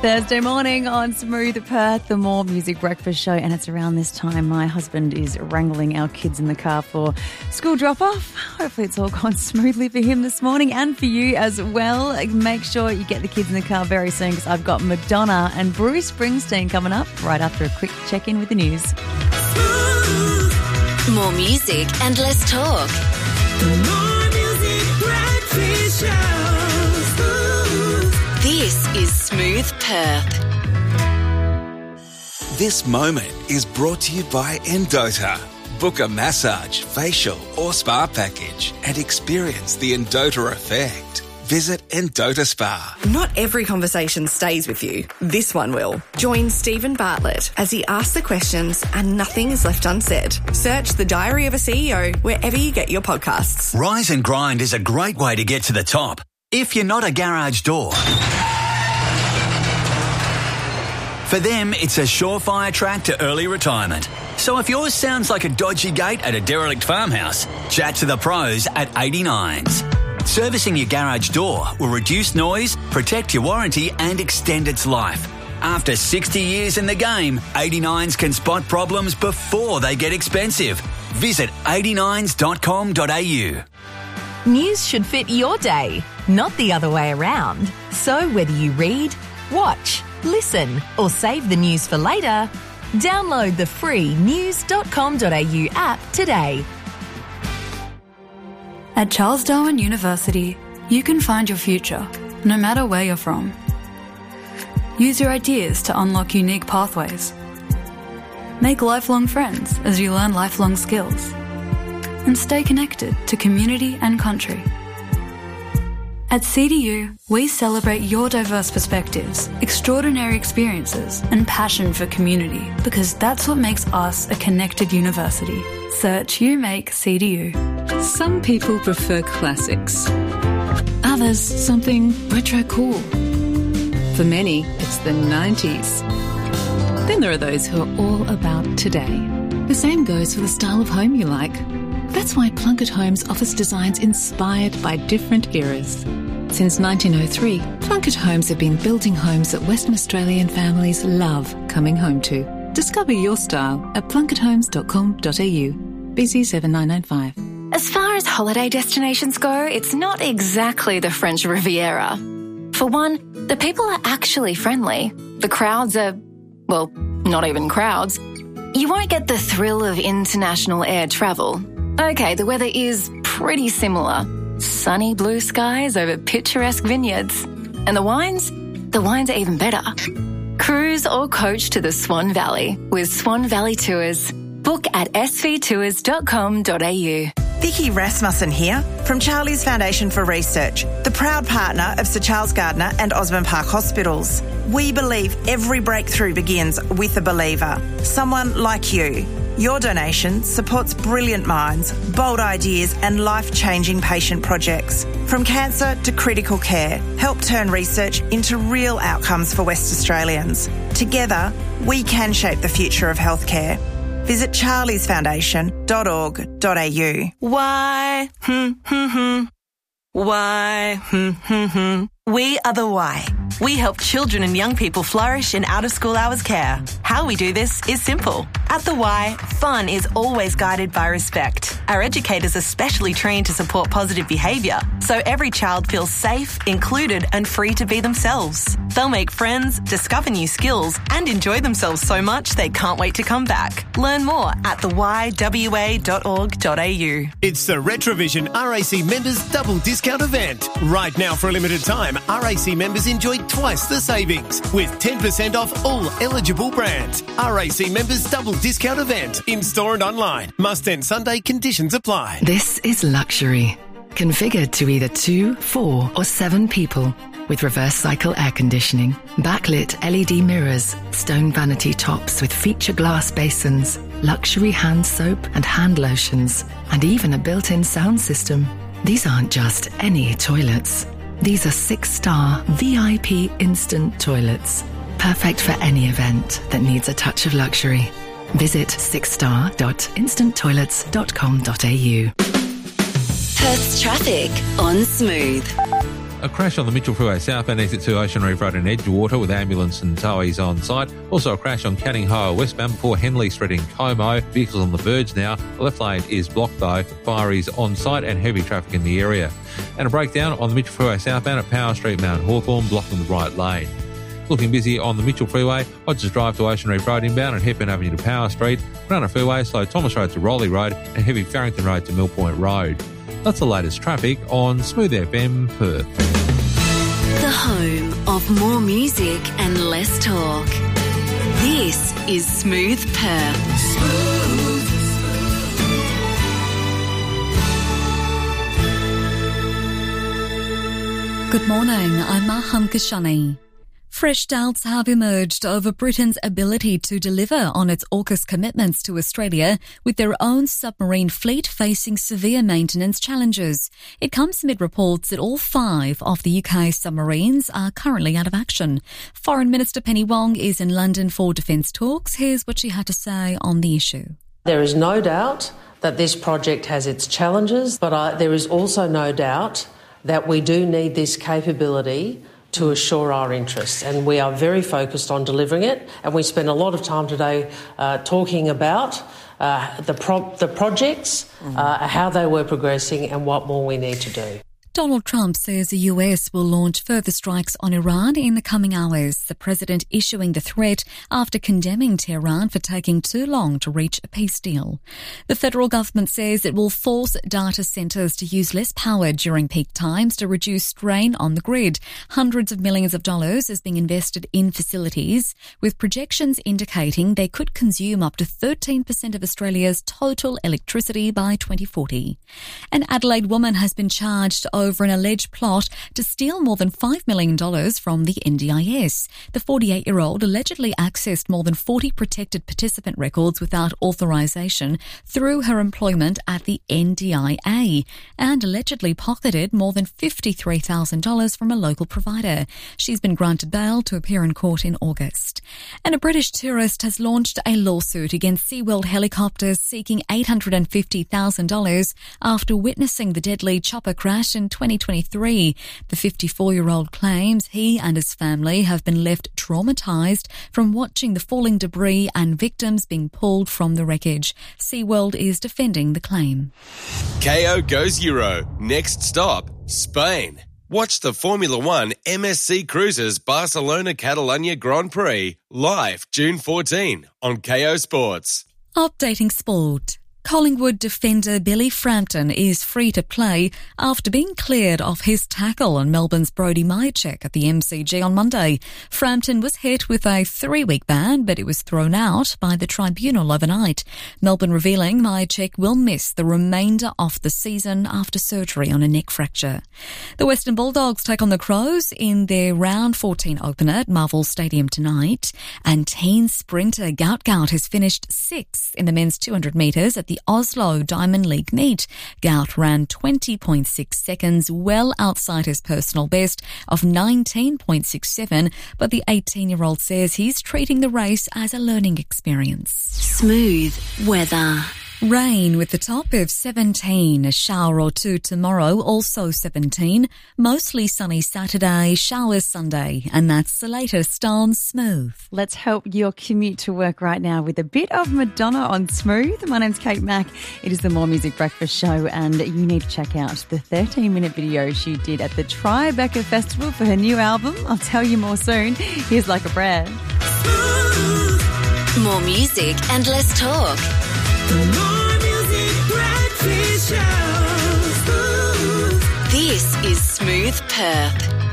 Thursday morning on Smooth Perth, the More Music Breakfast Show, and it's around this time my husband is wrangling our kids in the car for school drop-off. Hopefully it's all gone smoothly for him this morning and for you as well. Make sure you get the kids in the car very soon because I've got Madonna and Bruce Springsteen coming up right after a quick check-in with the news. More music and less talk. The More Music Breakfast Show. This is Smooth Perth. This moment is brought to you by Endota. Book a massage, facial or spa package and experience the Endota effect. Visit Endota Spa. Not every conversation stays with you. This one will. Join Stephen Bartlett as he asks the questions and nothing is left unsaid. Search The Diary of a CEO wherever you get your podcasts. Rise and Grind is a great way to get to the top. If you're not a garage door. For them, it's a surefire track to early retirement. So if yours sounds like a dodgy gate at a derelict farmhouse, chat to the pros at 89s. Servicing your garage door will reduce noise, protect your warranty and extend its life. After 60 years in the game, 89s can spot problems before they get expensive. Visit 89s.com.au. News should fit your day, not the other way around. So whether you read, watch, listen or save the news for later, download the free news.com.au app today. At Charles Darwin University, you can find your future, no matter where you're from. Use your ideas to unlock unique pathways. Make lifelong friends as you learn lifelong skills. And stay connected to community and country. At CDU, we celebrate your diverse perspectives, extraordinary experiences, and passion for community because that's what makes us a connected university. Search You Make CDU. Some people prefer classics. Others, something retro cool. For many, it's the 90s. Then there are those who are all about today. The same goes for the style of home you like. That's why Plunkett Homes offers designs inspired by different eras. Since 1903, Plunkett Homes have been building homes that Western Australian families love coming home to. Discover your style at plunketthomes.com.au. BC 7995. As far as holiday destinations go, it's not exactly the French Riviera. For one, the people are actually friendly. The crowds are, well, not even crowds. You won't get the thrill of international air travel. Okay, the weather is pretty similar. Sunny blue skies over picturesque vineyards. And the wines? The wines are even better. Cruise or coach to the Swan Valley with Swan Valley Tours. Book at svtours.com.au. Vicky Rasmussen here from Charlie's Foundation for Research, the proud partner of Sir Charles Gardner and Osborne Park Hospitals. We believe every breakthrough begins with a believer, someone like you. Your donation supports brilliant minds, bold ideas and life-changing patient projects. From cancer to critical care, help turn research into real outcomes for West Australians. Together, we can shape the future of healthcare. Visit charliesfoundation.org.au. Why? Why? We are the Why. We help children and young people flourish in out-of-school hours care. How we do this is simple. At the Y, fun is always guided by respect. Our educators are specially trained to support positive behaviour, so every child feels safe, included and free to be themselves. They'll make friends, discover new skills and enjoy themselves so much they can't wait to come back. Learn more at theYWA.org.au. It's the Retrovision RAC Members Double Discount Event. Right now for a limited time, RAC members enjoy twice the savings with 10% off all eligible brands. RAC Members Double Discount Event in store and online. Must end Sunday. Conditions apply. This is luxury. Configured to either 2, 4 or 7 people with reverse cycle air conditioning, backlit LED mirrors, stone vanity tops with feature glass basins, luxury hand soap and hand lotions, and even a built-in sound system. These aren't just any toilets. These are 6-star VIP instant toilets. Perfect for any event that needs a touch of luxury. Visit 6star.instanttoilets.com.au. Perth's traffic on Smooth. A crash on the Mitchell Freeway southbound exit to Ocean Reef Road in Edgewater with ambulance and towies on site. Also a crash on Canning Hoa westbound before Henley Street in Como. Vehicles on the verge now. The left lane is blocked though. Fire is on site and heavy traffic in the area. And a breakdown on the Mitchell Freeway southbound at Power Street, Mount Hawthorn, blocking the right lane. Looking busy on the Mitchell Freeway, Hodges Drive to Ocean Reef Road inbound and Hepburn Avenue to Power Street, Corunna Freeway, slow Thomas Road to Rowley Road and heavy Farrington Road to Mill Point Road. That's the latest traffic on Smooth FM Perth. The home of more music and less talk. This is Smooth Perth. Good morning, I'm Maham Kashani. Fresh doubts have emerged over Britain's ability to deliver on its AUKUS commitments to Australia, with their own submarine fleet facing severe maintenance challenges. It comes amid reports that all 5 of the UK's submarines are currently out of action. Foreign Minister Penny Wong is in London for defence talks. Here's what she had to say on the issue. There is no doubt that this project has its challenges, but there is also no doubt that we do need this capability to assure our interests, and we are very focused on delivering it. And we spent a lot of time today talking about the projects, how they were progressing and what more we need to do. Donald Trump says the US will launch further strikes on Iran in the coming hours, the president issuing the threat after condemning Tehran for taking too long to reach a peace deal. The federal government says it will force data centres to use less power during peak times to reduce strain on the grid. Hundreds of millions of dollars is being invested in facilities, with projections indicating they could consume up to 13% of Australia's total electricity by 2040. An Adelaide woman has been charged over an alleged plot to steal more than $5 million from the NDIS. The 48-year-old allegedly accessed more than 40 protected participant records without authorisation through her employment at the NDIA and allegedly pocketed more than $53,000 from a local provider. She's been granted bail to appear in court in August. And a British tourist has launched a lawsuit against SeaWorld Helicopters seeking $850,000 after witnessing the deadly chopper crash in 2023. The 54-year-old claims he and his family have been left traumatised from watching the falling debris and victims being pulled from the wreckage. SeaWorld is defending the claim. KO goes Euro. Next stop, Spain. Watch the Formula One MSC Cruises Barcelona Catalunya Grand Prix live June 14 on KO Sports. Updating sport. Collingwood defender Billy Frampton is free to play after being cleared of his tackle on Melbourne's Brody Myercheck at the MCG on Monday. Frampton was hit with a 3-week ban, but it was thrown out by the tribunal overnight. Melbourne revealing Myercheck will miss the remainder of the season after surgery on a neck fracture. The Western Bulldogs take on the Crows in their round 14 opener at Marvel Stadium tonight. And teen sprinter Gout Gout has finished 6th in the men's 200 metres at the Oslo Diamond League meet. Gout ran 20.6 seconds, well outside his personal best of 19.67, but the 18-year-old says he's treating the race as a learning experience. Smooth weather. Rain with the top of 17, a shower or two tomorrow, also 17. Mostly sunny Saturday, showers Sunday, and that's the latest on Smooth. Let's help your commute to work right now with a bit of Madonna on Smooth. My name's Kate Mack. It is the More Music Breakfast Show, and you need to check out the 13-minute video she did at the Tribeca Festival for her new album. I'll tell you more soon. Here's Like a Prayer. More music and less talk. More Music Breakfast Show. This is Smooth Perth.